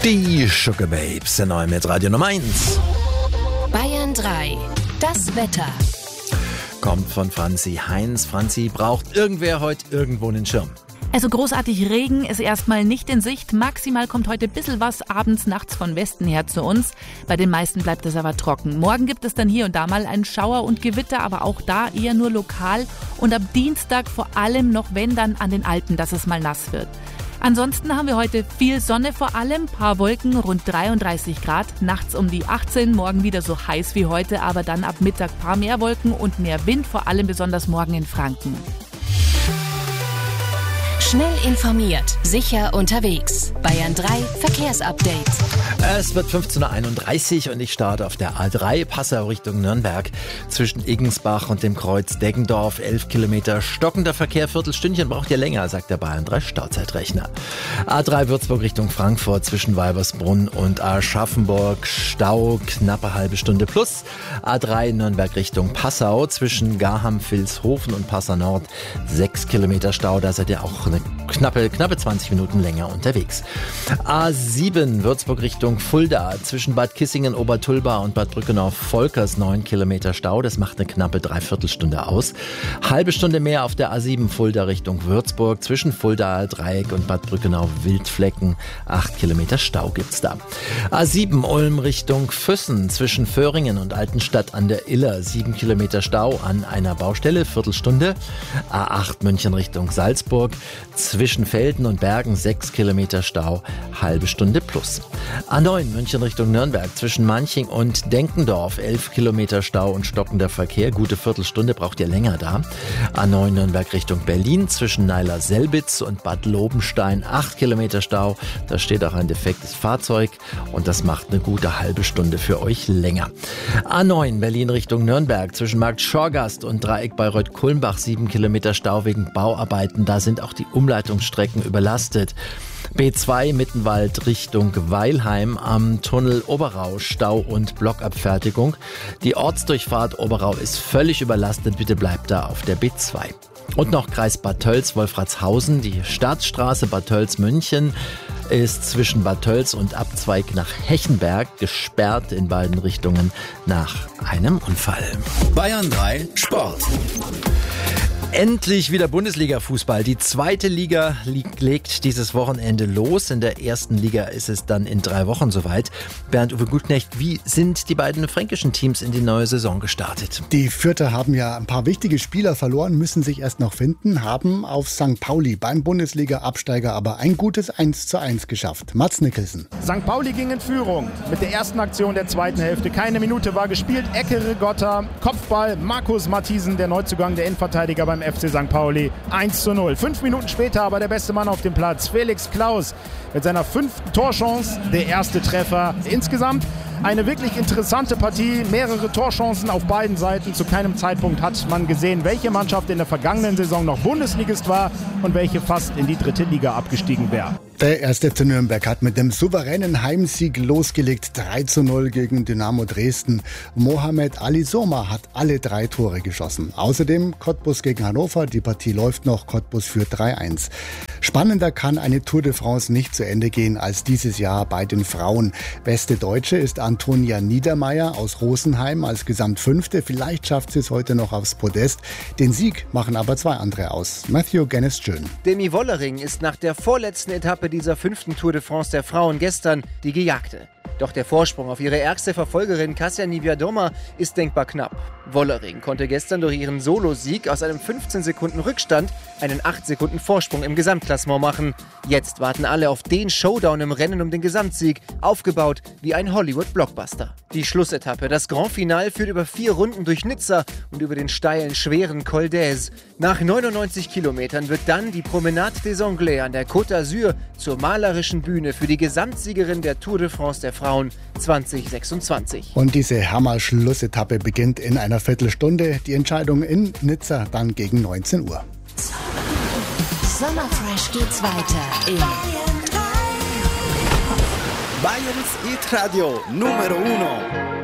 Die Sugar Babes, der neue mit Radio Nummer 1. Bayern 3, das Wetter. Kommt von Franzi Heinz. Franzi, braucht irgendwer heute irgendwo einen Schirm? Also großartig Regen ist erstmal nicht in Sicht. Maximal kommt heute ein bisschen was abends, nachts von Westen her zu uns. Bei den meisten bleibt es aber trocken. Morgen gibt es dann hier und da mal einen Schauer und Gewitter, aber auch da eher nur lokal. Und ab Dienstag vor allem noch, wenn dann an den Alpen, dass es mal nass wird. Ansonsten haben wir heute viel Sonne vor allem, paar Wolken, rund 33 Grad, nachts um die 18, morgen wieder so heiß wie heute, aber dann ab Mittag paar mehr Wolken und mehr Wind, vor allem besonders morgen in Franken. Schnell informiert, sicher unterwegs. Bayern 3 Verkehrsupdate. Es wird 15.31 Uhr und ich starte auf der A3 Passau Richtung Nürnberg. Zwischen Iggensbach und dem Kreuz Deggendorf 11 Kilometer. Stockender Verkehr, Viertelstündchen braucht ihr länger, sagt der Bayern 3 Stauzeitrechner. A3 Würzburg Richtung Frankfurt zwischen Weibersbrunn und Aschaffenburg. Stau, knappe halbe Stunde plus. A3 Nürnberg Richtung Passau zwischen Garham, Vilshofen und Passau Nord 6 Kilometer Stau. Da seid ihr auch eine knappe 20 Minuten länger unterwegs. A7 Würzburg Richtung Fulda zwischen Bad Kissingen, Obertulba und Bad Brückenau-Volkers 9 Kilometer Stau. Das macht eine knappe Dreiviertelstunde aus. Halbe Stunde mehr auf der A7 Fulda Richtung Würzburg zwischen Fulda Dreieck und Bad Brückenau-Wildflecken. 8 Kilometer Stau gibt's da. A7 Ulm Richtung Füssen zwischen Föhringen und Altenstadt an der Iller. 7 Kilometer Stau an einer Baustelle, Viertelstunde. A8 München Richtung Salzburg zwischen Velden und Bergen 6 Kilometer Stau, halbe Stunde plus. A9 München Richtung Nürnberg zwischen Manching und Denkendorf 11 Kilometer Stau und stockender Verkehr, gute Viertelstunde braucht ihr länger da. A9 Nürnberg Richtung Berlin zwischen Neiler-Selbitz und Bad Lobenstein 8 Kilometer Stau, da steht auch ein defektes Fahrzeug und das macht eine gute halbe Stunde für euch länger. A9 Berlin Richtung Nürnberg zwischen Markt Schorgast und Dreieck Bayreuth-Kulmbach 7 Kilometer Stau wegen Bauarbeiten, da sind auch die Umleitungsstrecken überlastet. B2 Mittenwald Richtung Weilheim am Tunnel Oberau, Stau und Blockabfertigung. Die Ortsdurchfahrt Oberau ist völlig überlastet, bitte bleibt da auf der B2. Und noch Kreis Bad Tölz, Wolfratshausen, die Staatsstraße Bad Tölz-München ist zwischen Bad Tölz und Abzweig nach Hechenberg gesperrt in beiden Richtungen nach einem Unfall. Bayern 3 Sport. Endlich wieder Bundesliga-Fußball. Die zweite Liga legt dieses Wochenende los. In der ersten Liga ist es dann in 3 Wochen soweit. Bernd-Uwe Gutknecht, wie sind die beiden fränkischen Teams in die neue Saison gestartet? Die Fürther haben ja ein paar wichtige Spieler verloren, müssen sich erst noch finden, haben auf St. Pauli beim Bundesliga-Absteiger aber ein gutes 1:1 geschafft. Mats Nicholson. St. Pauli ging in Führung mit der ersten Aktion der zweiten Hälfte. Keine Minute war gespielt. Ecke Rigotta, Kopfball, Markus Matthiesen, der Neuzugang, der Innenverteidiger beim FC St. Pauli, 1:0. 5 Minuten später aber der beste Mann auf dem Platz, Felix Klaus, mit seiner 5. Torchance, der erste Treffer. Insgesamt eine wirklich interessante Partie, mehrere Torchancen auf beiden Seiten. Zu keinem Zeitpunkt hat man gesehen, welche Mannschaft in der vergangenen Saison noch Bundesligist war und welche fast in die 3. Liga abgestiegen wäre. Der 1. FC Nürnberg hat mit dem souveränen Heimsieg losgelegt, 3:0 gegen Dynamo Dresden. Mohamed Ali Soma hat alle 3 Tore geschossen. Außerdem Cottbus gegen Hannover, die Partie läuft noch, Cottbus führt 3:1. Spannender kann eine Tour de France nicht zu Ende gehen als dieses Jahr bei den Frauen. Beste Deutsche ist Antonia Niedermeyer aus Rosenheim als Gesamtfünfte. Vielleicht schafft sie es heute noch aufs Podest. Den Sieg machen aber 2 andere aus. Matthew Guinness-Schön. Demi Wollering ist nach der vorletzten Etappe dieser 5. Tour de France der Frauen gestern die Gejagte. Doch der Vorsprung auf ihre ärgste Verfolgerin Kasia Niewiadoma ist denkbar knapp. Wollering konnte gestern durch ihren Solosieg aus einem 15 Sekunden Rückstand einen 8 Sekunden Vorsprung im Gesamtklassement machen. Jetzt warten alle auf den Showdown im Rennen um den Gesamtsieg, aufgebaut wie ein Hollywood-Blockbuster. Die Schlussetappe, das Grand Finale, führt über 4 Runden durch Nizza und über den steilen, schweren Col d'Aise. Nach 99 Kilometern wird dann die Promenade des Anglais an der Côte d'Azur zur malerischen Bühne für die Gesamtsiegerin der Tour de France der Frauen 2026. Und diese Hammer-Schlussetappe beginnt in einer Viertelstunde. Die Entscheidung in Nizza dann gegen 19 Uhr. Sommerfresh geht's weiter in Bayern's Hit Radio Numero 1.